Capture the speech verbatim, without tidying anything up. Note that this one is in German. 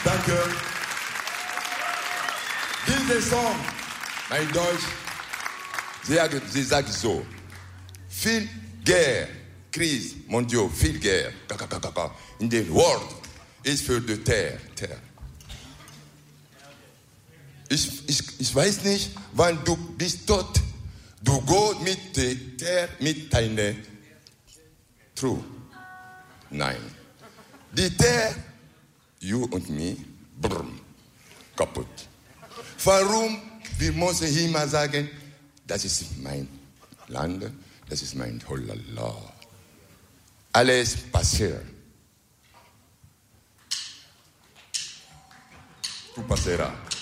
Danke. Dieser Song, mein Deutsch, sie, sie sagt so, viel Guerre, Krise, mon Dieu, viel Guerre, in the world ist für die Terre. Terre. Ich, ich, ich weiß nicht, wann du bist tot, du gehst mit der Terre, mit deiner True. Nein. Die Terre, you und me, brrm, kaputt. Warum? Wir müssen immer sagen, das ist mein Land, das ist mein Holala. Alles passiert. Tu passeras.